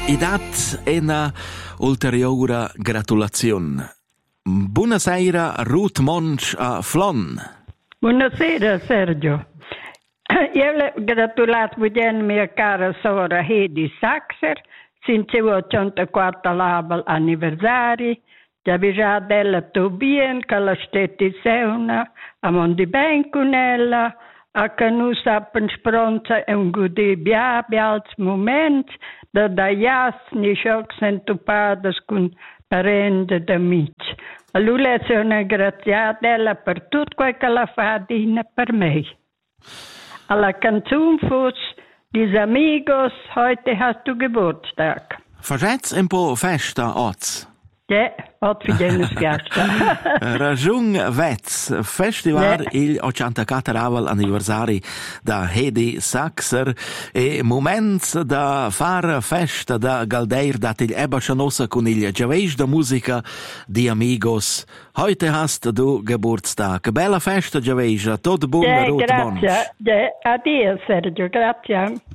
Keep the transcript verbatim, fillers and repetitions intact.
E dat una ulteriore gratulazione. Buonasera, Ruth Monch a Flon. Buonasera, Sergio. Io le gratulato a mia cara sorella Heidi Saxer, sin cinquantaquattro label anniversari, già già della Tobien, che la stette seuna, a mondi ben con ella, a che noi sappiamo spronza e un gudi biabi als moment, da da jas ni scioc sentupadas con parenti ed amici. Allora sono ringraziata per tutto quello che la fa dina per me. Alla canzone fosse Dis amigos, heute hast du Geburtstag. Facetz un po' festa oggi. Ja, oggi viene festa. Rajung Vets, festival yeah. Il ottantaquattro anniversari da Heidi Saxer e moments da far festa da Galdeir dat il Eba Chanosa con il Giaveis da musica di Amigos. Heute hast du Geburtstag. Bella festa, Giaveis. Tot buon, Yeah, Ruth grazie. Monch. Yeah, addio, Sergio, grazie.